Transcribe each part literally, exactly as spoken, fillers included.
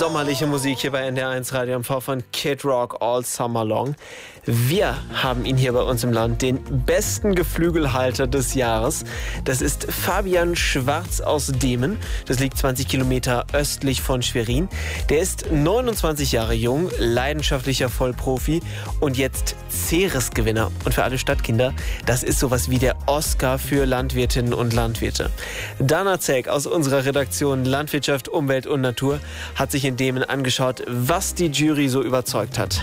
sommerliche Musik hier bei N D R eins Radio M V von Kid Rock All Summer Long. Wir haben ihn hier bei uns im Land, den besten Geflügelhalter des Jahres. Das ist Fabian Schwarz aus Demen. Das liegt zwanzig Kilometer östlich von Schwerin. Der ist neunundzwanzig Jahre jung, leidenschaftlicher Vollprofi und jetzt Ceres-Gewinner. Und für alle Stadtkinder, das ist sowas wie der Oscar für Landwirtinnen und Landwirte. Dana Zeck aus unserer Redaktion Landwirtschaft, Umwelt und Natur hat sich in Demen angeschaut, was die Jury so überzeugt hat.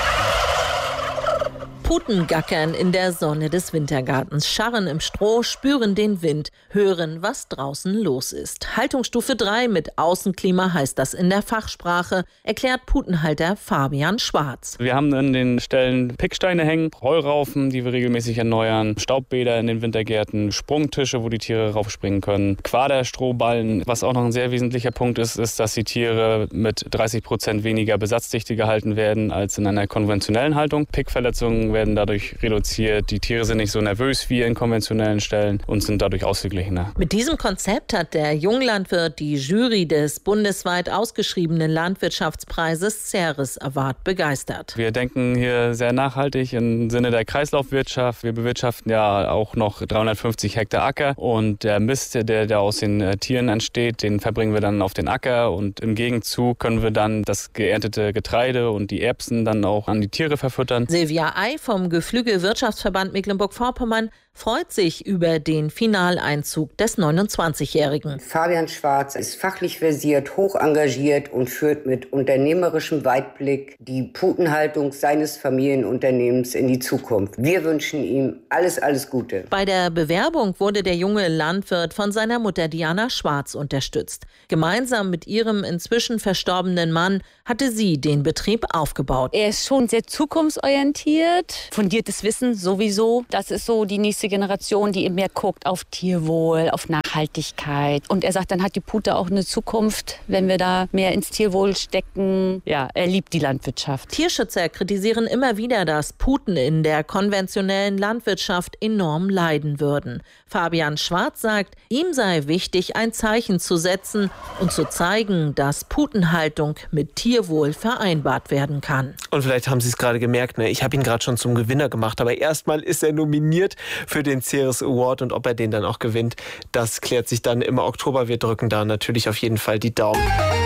Puten gackern in der Sonne des Wintergartens, scharren im Stroh, spüren den Wind, hören, was draußen los ist. Haltungsstufe drei mit Außenklima heißt das in der Fachsprache, erklärt Putenhalter Fabian Schwarz. Wir haben an den Stellen Picksteine hängen, Heuraufen, die wir regelmäßig erneuern, Staubbäder in den Wintergärten, Sprungtische, wo die Tiere raufspringen können, Quaderstrohballen. Was auch noch ein sehr wesentlicher Punkt ist, ist, dass die Tiere mit dreißig Prozent weniger Besatzdichte gehalten werden als in einer konventionellen Haltung. Pickverletzungen werden dadurch reduziert. Die Tiere sind nicht so nervös wie in konventionellen Stellen und sind dadurch ausgeglichener. Mit diesem Konzept hat der Junglandwirt die Jury des bundesweit ausgeschriebenen Landwirtschaftspreises Ceres Award begeistert. Wir denken hier sehr nachhaltig im Sinne der Kreislaufwirtschaft. Wir bewirtschaften ja auch noch dreihundertfünfzig Hektar Acker und der Mist, der, der aus den Tieren entsteht, den verbringen wir dann auf den Acker und im Gegenzug können wir dann das geerntete Getreide und die Erbsen dann auch an die Tiere verfüttern. Silvia Ei vom Geflügelwirtschaftsverband Mecklenburg-Vorpommern freut sich über den Finaleinzug des neunundzwanzigjährigen. Fabian Schwarz ist fachlich versiert, hoch engagiert und führt mit unternehmerischem Weitblick die Putenhaltung seines Familienunternehmens in die Zukunft. Wir wünschen ihm alles, alles Gute. Bei der Bewerbung wurde der junge Landwirt von seiner Mutter Diana Schwarz unterstützt. Gemeinsam mit ihrem inzwischen verstorbenen Mann hatte sie den Betrieb aufgebaut. Er ist schon sehr zukunftsorientiert, fundiertes Wissen sowieso. Das ist so die nächste Generation, die eben mehr guckt auf Tierwohl, auf Nachhaltigkeit. Und er sagt, dann hat die Pute auch eine Zukunft, wenn wir da mehr ins Tierwohl stecken. Ja, er liebt die Landwirtschaft. Tierschützer kritisieren immer wieder, dass Puten in der konventionellen Landwirtschaft enorm leiden würden. Fabian Schwarz sagt, ihm sei wichtig, ein Zeichen zu setzen und zu zeigen, dass Putenhaltung mit Tierwohl vereinbart werden kann. Und vielleicht haben Sie es gerade gemerkt, ne? Ich habe ihn gerade schon zum Gewinner gemacht, aber erstmal ist er nominiert für den Ceres Award und ob er den dann auch gewinnt, das klärt sich dann im Oktober. Wir drücken da natürlich auf jeden Fall die Daumen.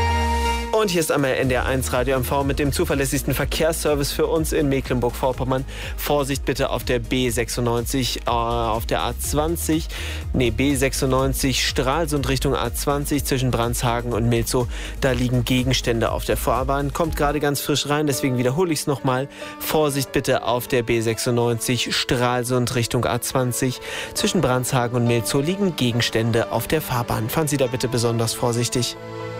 Und hier ist einmal N D R eins Radio M V mit dem zuverlässigsten Verkehrsservice für uns in Mecklenburg-Vorpommern. Vorsicht bitte auf der B sechsundneunzig, äh, auf der A zwanzig, nee, B sechsundneunzig Stralsund Richtung A zwanzig zwischen Brandshagen und Milzow. Da liegen Gegenstände auf der Fahrbahn. Kommt gerade ganz frisch rein, deswegen wiederhole ich es nochmal. Vorsicht bitte auf der B sechsundneunzig Stralsund Richtung A zwanzig. Zwischen Brandshagen und Milzow liegen Gegenstände auf der Fahrbahn. Fahren Sie da bitte besonders vorsichtig.